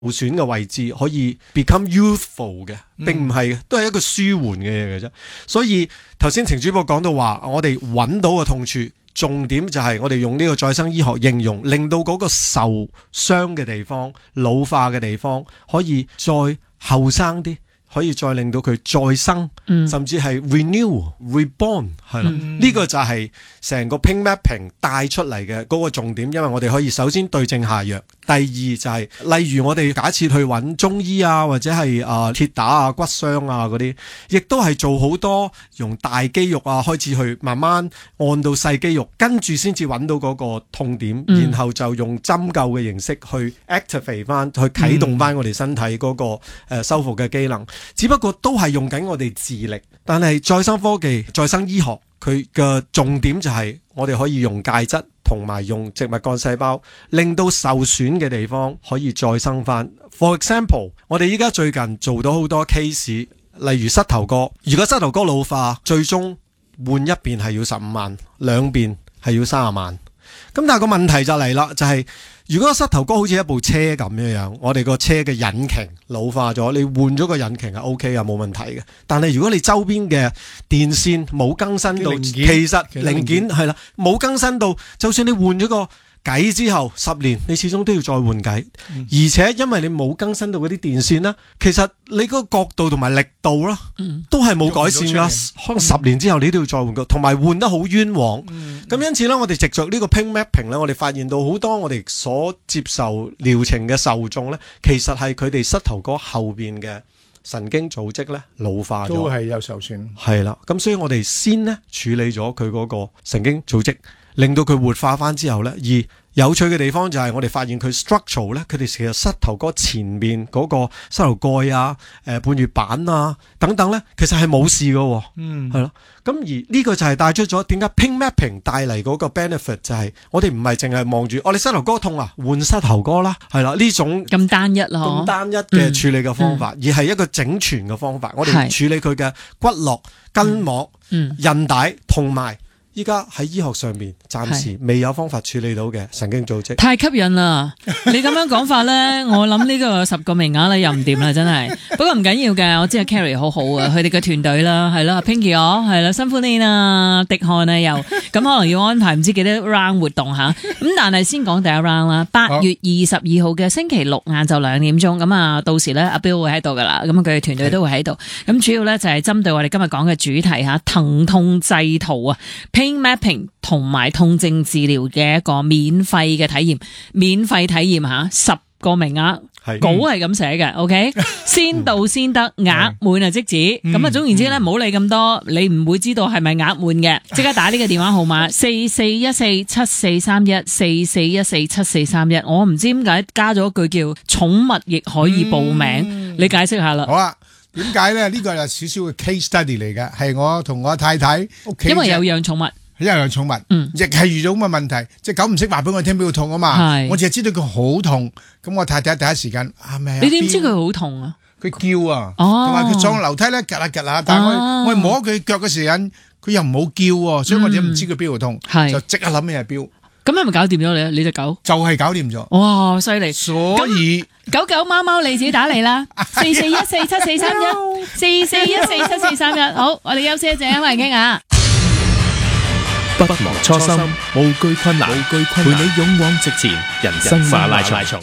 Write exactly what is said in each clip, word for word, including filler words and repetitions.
損嘅位置可以 become youthful 嘅，並唔係，都係一個舒緩嘅嘢嘅啫。所以頭先程主播講到話，我哋揾到嘅痛處，重點就係我哋用呢個再生醫學應用，令到嗰個受傷嘅地方、老化嘅地方可以再後生啲，可以再令到佢再生，嗯、甚至係 renew、reborn 係啦。呢、嗯、個就係成個 pink mapping 帶出嚟嘅嗰個重點，因為我哋可以首先對症下藥。第二就係、是，例如我哋假設去揾中醫啊，或者係啊鐵打啊、骨傷啊嗰啲，亦都係做好多用大肌肉啊開始去慢慢按到細肌肉，跟住先至揾到嗰個痛點，嗯、然後就用針灸嘅形式去 activate 翻，去啟動翻我哋身體嗰個誒修復嘅機能。只不過都係用緊我哋智力，但係再生科技、再生醫學佢嘅重點就係我哋可以用介質同埋用植物幹細胞，令到受損嘅地方可以再生翻。For example， 我哋依家最近做到好多 case， 例如膝頭哥，如果膝頭哥老化，最終換一邊係要十五萬，兩邊係要三十萬。咁但係個問題就嚟啦，就係、是、如果膝頭哥好似一部車咁樣樣，我哋個車嘅引擎老化咗，你換咗個引擎係 OK 啊，冇問題嘅。但係如果你周邊嘅電線冇更新到，其實零件係啦，冇更新到，就算你換咗個計之後十年，你始終都要再換計，嗯、而且因為你冇更新到嗰啲電線啦，其實你嗰個角度同埋力度啦，嗯、都係冇改善噶。可能十年之後你都要再換個，同埋換得好冤枉。咁、嗯、因此咧，我哋藉着呢個 pink mapping 咧，我哋發現到好多我哋所接受療程嘅受眾咧，其實係佢哋膝頭哥後邊嘅神經組織咧老化咗， 都係有受損。 係啦，咁所以我哋先咧處理咗佢嗰個神經組織。令到佢活化翻之後呢，而有趣嘅地方就係我哋發現佢 structural 呢，佢哋其實膝頭哥前面嗰個膝頭蓋啊、誒、呃、半月板啊等等呢，其實係冇事嘅，嗯，係咯。咁而呢個就係帶出咗點解 pink mapping 帶嚟嗰個 benefit 就係我哋唔係淨係望住我哋膝頭哥痛啊，換膝頭哥啦，係啦，呢種咁單一咯， 咁單一嘅處理嘅方法，嗯嗯、而係一個整全嘅方法。我哋處理佢嘅骨骼、筋膜、嗯、韌帶同埋。依家喺醫學上面暫時未有方法處理到嘅神經組織， 太吸引啦！你咁樣講法咧，我諗呢個十個名額咧又唔掂啦，真係。不過唔緊要嘅，我知阿 Carrie 好好啊，佢哋嘅團隊啦，係啦 ，Pinky 哦，係啦，辛苦你啦，迪漢啊又，咁可能要安排唔知幾多 round 活動吓。咁但係先講第一 round 啦，八月二十二號嘅星期六晏晝兩點鐘，咁啊到時咧阿 Bill 會喺度噶啦，咁佢哋團隊都會喺度。咁主要咧就係針對我哋今日講嘅主題吓，疼痛製圖啊。Pink mapping 同埋痛症治療嘅一個免費嘅體驗，免費體驗吓，十個名額，稿係咁寫嘅 ，OK， 先到先得，額滿啊即止。咁啊、嗯，總言之咧，唔好理咁多，你唔會知道係咪額滿嘅，即刻打呢個電話號碼四四一四七四三一四四一四七四三一。我唔知點解加咗句叫寵物亦可以報名，嗯、你解釋下啦。 好啊。點解咧？呢、這個係少少嘅 case study 嚟嘅，係我同我太太屋企， 因為有養寵物， 因為養寵物， 嗯， 亦係遇到咁嘅問題，隻狗唔識話俾我聽邊度痛啊嘛，是我淨係知道佢好痛，咁我太太第一時間啊咩？ 你點知佢好痛啊？ 佢叫啊，同埋佢上樓梯咧，趌下趌下，但係我、啊、我摸佢腳嘅時間，佢又唔好叫，所以我哋唔知佢邊度痛，嗯、就即刻諗起係標。咁係咪搞掂咗你啊？你隻狗就係搞掂咗。 哇，犀利！ 所以狗狗貓貓你自己打嚟啦，四四一四七四三一，四四一四七四三一。好，我哋休息一陣，翻嚟傾下。 不忘初心，無懼困難，陪你勇往直前，人生馬拉松。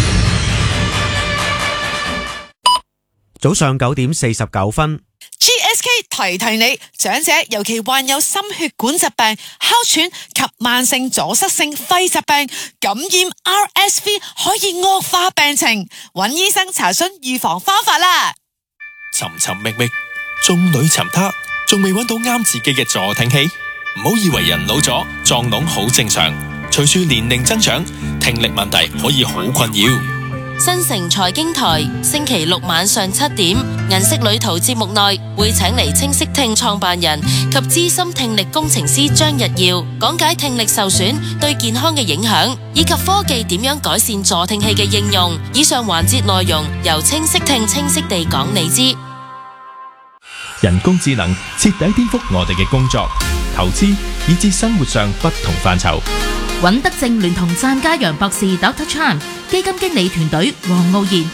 早上九點四十九分。 G S K 提提你，長者尤其患有心血管疾病、哮喘及慢性阻塞性肺疾病，感染 R S V 可以惡化病情，揾醫生查詢預防方法啦。 尋尋覓覓，眾裏尋他，仲未揾到啱自己嘅助聽器？唔好以為人老咗撞聾好正常，隨住年齡增長，聽力問題可以好困擾。 新城財經台星期六晚上七點，銀色旅途節目內會請嚟清晰聽創辦人及資深聽力工程師張日耀講解聽力受損對健康嘅影響，以及科技點樣改善助聽器嘅應用。以上環節內容由清晰聽清晰地講你知。 人工智能徹底顛覆我哋嘅工作、投資以至生活上不同範疇。 尹德正聯同湛家陽博士 Doctor Chan 基金經理團隊黃傲然